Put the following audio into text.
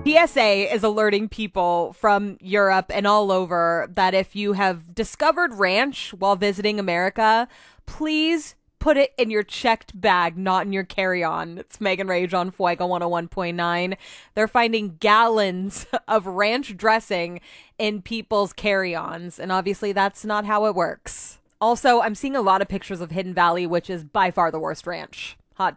PSA is alerting people from Europe and all over that if you have discovered ranch while visiting America, please put it in your checked bag, not in your carry-on. It's Megan Rage on Fuego 101.9. They're finding gallons of ranch dressing in people's carry-ons, and obviously that's not how it works. Also, I'm seeing a lot of pictures of Hidden Valley, which is by far the worst ranch.